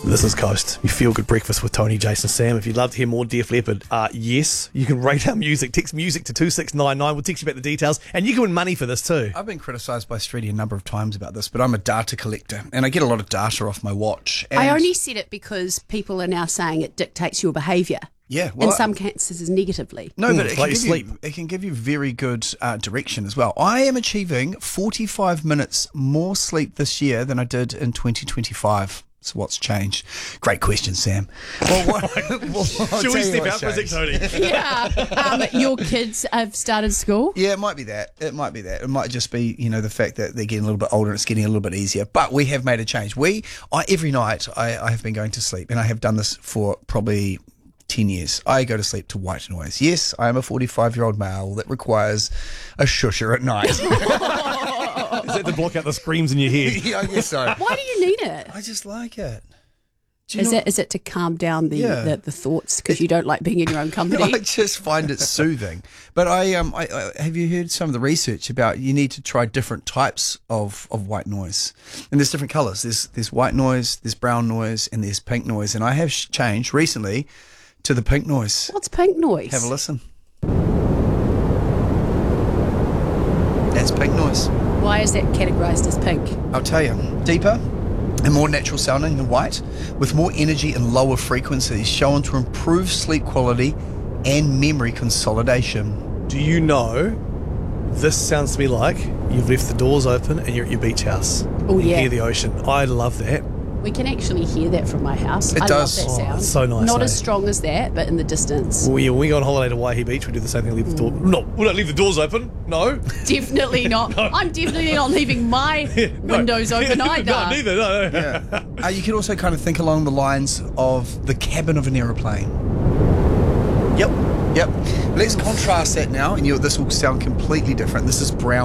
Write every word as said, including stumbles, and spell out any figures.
This is Coast. You feel good breakfast with Tony, Jason, Sam. If you'd love to hear more Def Leppard, uh, yes, you can rate our music. Text music to two six nine nine. We'll text you about the details. And you can win money for this too. I've been criticised by Streety a number of times about this, but I'm a data collector and I get a lot of data off my watch. And I only said it because people are now saying it dictates your behaviour. Yeah, well, in some cases negatively. No, Mm, but it like can, give sleep. you, it can give you very good uh, direction as well. I am achieving forty-five minutes more sleep this year than I did in twenty twenty-five. So what's changed? Great question, Sam. Well, what, well, I'll Should we tell you step what's out for a sec, changed. Tony? Yeah. Um, your kids have started school? Yeah, it might be that. It might be that. It might just be, you know, the fact that they're getting a little bit older and it's getting a little bit easier. But we have made a change. We, I, every night, I, I have been going to sleep, and I have done this for probably ten years. I go to sleep to white noise. Yes, I am a forty-five-year-old male that requires a shusher at night. Is that to block out the screams in your head? Yeah, I guess so. Why do you need it? I just like it. Do you Is know- it is it to calm down the Yeah. the, the thoughts because you don't like being in your own company? I just find it soothing. But I um I, I have you heard some of the research about you need to try different types of, of white noise, and there's different colours. There's there's white noise, there's brown noise, and there's pink noise. And I have sh- changed recently to the pink noise. What's pink noise? Have a listen. That's pink noise. Why is that categorised as pink? I'll tell you. Deeper and more natural sounding than white, with more energy and lower frequencies, shown to improve sleep quality and memory consolidation. Do you know, this sounds to me like you've left the doors open and you're at your beach house. Oh, you yeah. hear the ocean. I love that. We can actually hear that from my house. It I does. love that Oh, sound. it's so nice, Not eh? as strong as that, but in the distance. When we, when we go on holiday to Waihi Beach, we do the same thing. Leave the door. No, we don't leave the doors open. No. Definitely not. I'm definitely not leaving my No. windows open either. No, neither. No, no. Yeah. uh, you can also kind of think along the lines of the cabin of an aeroplane. Yep. Yep. Let's contrast that now, and you, this will sound completely different. This is brown.